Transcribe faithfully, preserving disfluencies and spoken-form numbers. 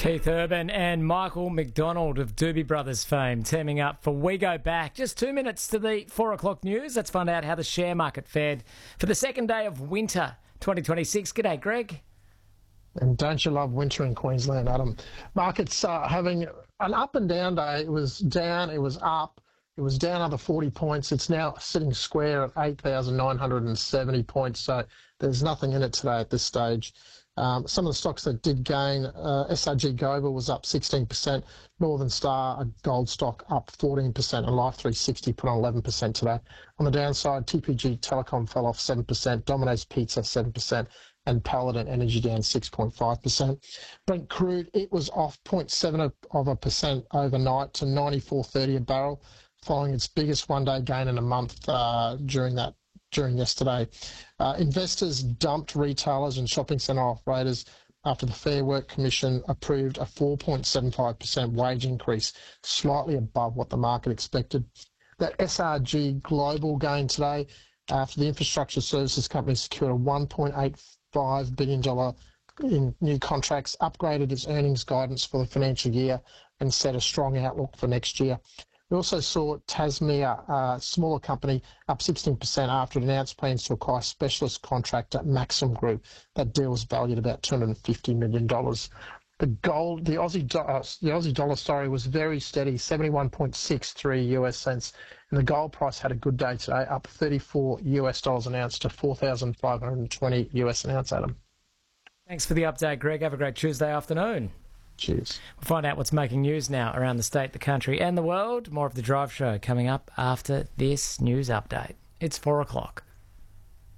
Keith Urban and Michael McDonald of Doobie Brothers fame teaming up for We Go Back. Just two minutes to the four o'clock news. Let's find out how the share market fared for the second day of winter twenty twenty-six. G'day, Greg. And don't you love winter in Queensland, Adam? Markets uh, having an up and down day. It was down, it was up, it was down another forty points. It's now sitting square at eight thousand nine hundred seventy points, so there's nothing in it today at this stage. Um, some of the stocks that did gain, uh, S R G Global was up sixteen percent, Northern Star, a gold stock, up fourteen percent, and Life three sixty put on eleven percent today. On the downside, T P G Telecom fell off seven percent, Domino's Pizza seven percent, and Paladin Energy down six point five percent. Brent crude, it was off zero point seven of a percent overnight to ninety-four thirty a barrel, following its biggest one-day gain in a month uh, during that during yesterday. Uh, investors dumped retailers and shopping centre operators after the Fair Work Commission approved a four point seven five percent wage increase, slightly above what the market expected. That S R G Global gain today after the infrastructure services company secured a one point eight five billion dollars in new contracts, upgraded its earnings guidance for the financial year, and set a strong outlook for next year. We also saw Tasmea, a smaller company, up sixteen percent after it announced plans to acquire specialist contractor Maxim Group. That deal was valued at about two hundred fifty million dollars. The gold, the Aussie, do- uh, the Aussie dollar, sorry, was very steady, seventy-one point six three U S cents, and the gold price had a good day today, up thirty-four U S dollars an ounce to four thousand five hundred twenty U S an ounce, Adam. Thanks for the update, Greg. Have a great Tuesday afternoon. Cheers. We'll find out what's making news now around the state, the country and the world. More of The Drive Show coming up after this news update. It's four o'clock.